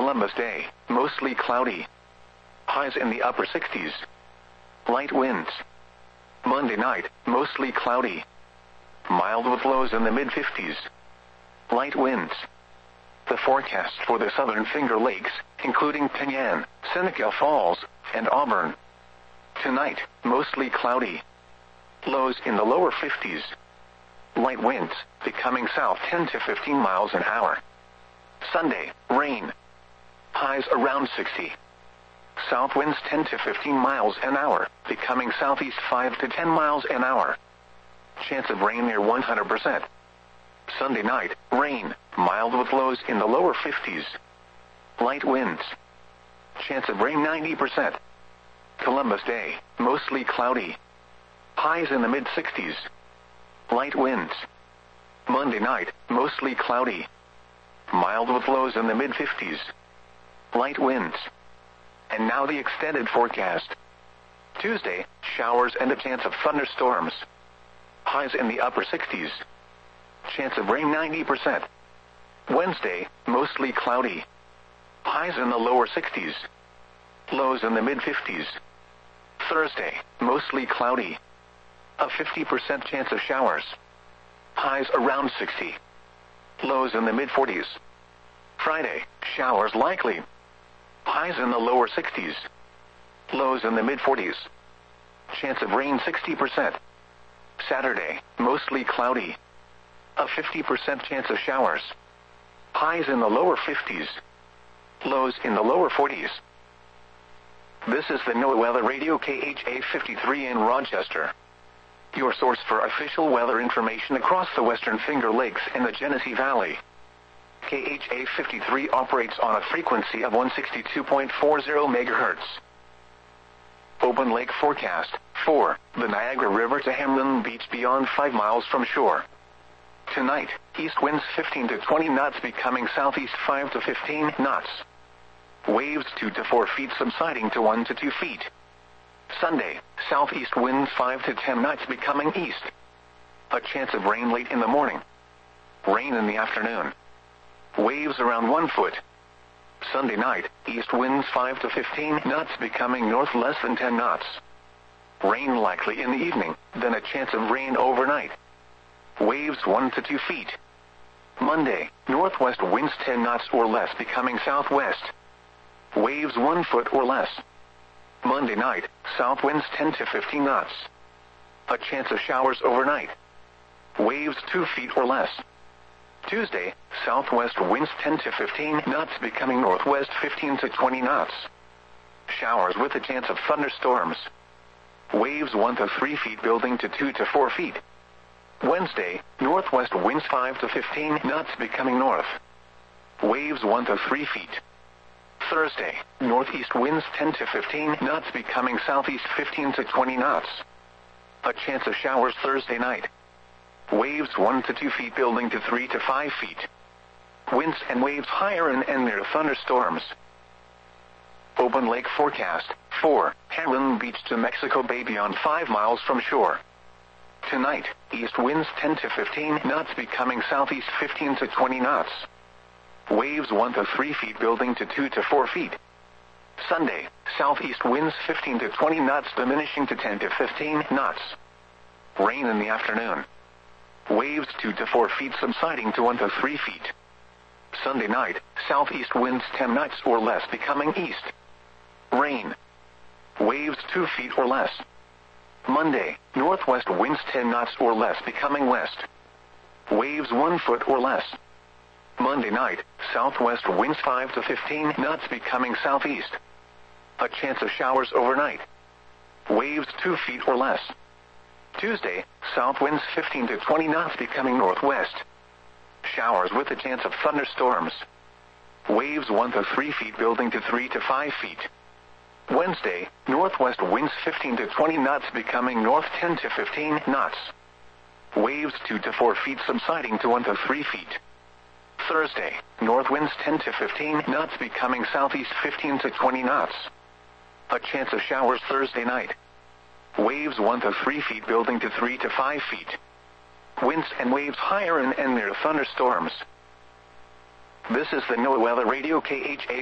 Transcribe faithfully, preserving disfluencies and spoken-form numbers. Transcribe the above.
Columbus Day, mostly cloudy. Highs in the upper sixties. Light winds. Monday night, mostly cloudy. Mild with lows in the mid-fifties. Light winds. The forecast for the southern Finger Lakes, including Penyan, Seneca Falls, and Auburn. Tonight, mostly cloudy. Lows in the lower fifties. Light winds, becoming south ten to fifteen miles an hour. Sunday, rain. Highs around sixty. South winds ten to fifteen miles an hour, becoming southeast five to ten miles an hour. Chance of rain near one hundred percent. Sunday night, rain, mild with lows in the lower fifties. Light winds. Chance of rain ninety percent. Columbus Day, mostly cloudy. Highs in the mid-sixties. Light winds. Monday night, mostly cloudy. Mild with lows in the mid-fifties. Light winds. And now the extended forecast. Tuesday, showers and a chance of thunderstorms. Highs in the upper sixties. Chance of rain ninety percent. Wednesday, mostly cloudy. Highs in the lower sixties. Lows in the mid-fifties. Thursday, mostly cloudy. A fifty percent chance of showers. Highs around sixty. Lows in the mid-forties. Friday, showers likely. Highs in the lower sixties. Lows in the mid-forties. Chance of rain sixty percent. Saturday, mostly cloudy. A fifty percent chance of showers. Highs in the lower fifties. Lows in the lower forties. This is the NOAA Weather Radio K H A fifty-three in Rochester. Your source for official weather information across the western Finger Lakes and the Genesee Valley. K H A fifty-three operates on a frequency of one sixty-two point four zero megahertz. Open lake forecast. four. The Niagara River to Hamlin Beach beyond five miles from shore. Tonight, east winds fifteen to twenty knots becoming southeast five to fifteen knots. Waves two to four feet subsiding to one to two feet. Sunday, southeast winds five to ten knots becoming east. A chance of rain late in the morning. Rain in the afternoon. Waves around one foot. Sunday night, east winds five to fifteen knots becoming north less than ten knots. Rain likely in the evening, then a chance of rain overnight. Waves one to two feet. Monday, northwest winds ten knots or less becoming southwest. Waves one foot or less. Monday night, south winds ten to fifteen knots. A chance of showers overnight. Waves two feet or less. Tuesday, southwest winds ten to fifteen knots becoming northwest fifteen to twenty knots. Showers with a chance of thunderstorms. Waves one to three feet building to two to four feet. Wednesday, northwest winds five to fifteen knots becoming north. Waves one to three feet. Thursday, northeast winds ten to fifteen knots becoming southeast fifteen to twenty knots. A chance of showers Thursday night. Waves one to two feet building to three to five feet. Winds and waves higher and, and near thunderstorms. Open lake forecast. four. Hamlin Beach to Mexico Bay beyond five miles from shore. Tonight, east winds ten to fifteen knots becoming southeast fifteen to twenty knots. Waves one to three feet building to two to four feet. Sunday, southeast winds fifteen to twenty knots diminishing to ten to fifteen knots. Rain in the afternoon. Waves two to four feet subsiding to one to three feet. Sunday night, southeast winds ten knots or less becoming east. Rain. Waves two feet or less. Monday, northwest winds ten knots or less becoming west. Waves one foot or less. Monday night, southwest winds five to fifteen knots becoming southeast. A chance of showers overnight. Waves two feet or less. Tuesday, south winds fifteen to twenty knots becoming northwest. Showers with a chance of thunderstorms. Waves one to three feet building to three to five feet. Wednesday, northwest winds fifteen to twenty knots becoming north ten to fifteen knots. Waves two to four feet subsiding to one to three feet. Thursday, north winds ten to fifteen knots becoming southeast fifteen to twenty knots. A chance of showers Thursday night. Waves one to three feet building to three to five feet. Winds and waves higher and, and near thunderstorms. This is the NOAA Weather Radio K H A